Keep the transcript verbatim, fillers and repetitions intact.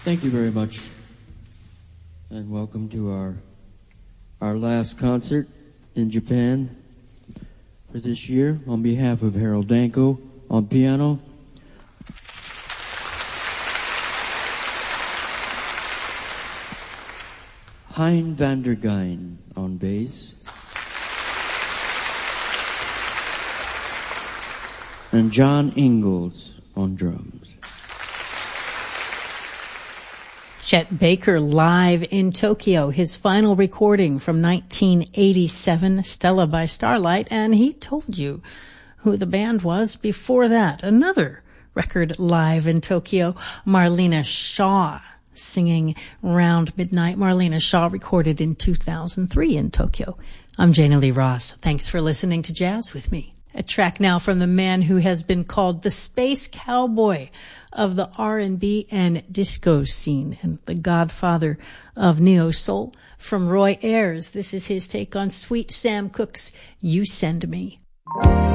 Thank you very much, and welcome to our our last concert in Japan for this year. On behalf of Harold Danko on piano, Hein van der Geyn on bass, and John Ingalls on drums. Chet Baker live in Tokyo, his final recording from nineteen eighty-seven, Stella by Starlight, and he told you who the band was before that. Another record live in Tokyo, Marlena Shaw singing Round Midnight. Marlena Shaw recorded in two thousand three in Tokyo. I'm Jana Lee Ross. Thanks for listening to Jazz with me. A track now from the man who has been called the space cowboy of the R and B and disco scene and the godfather of neo-soul, from Roy Ayers. This is his take on Sweet Sam Cooke's You Send Me.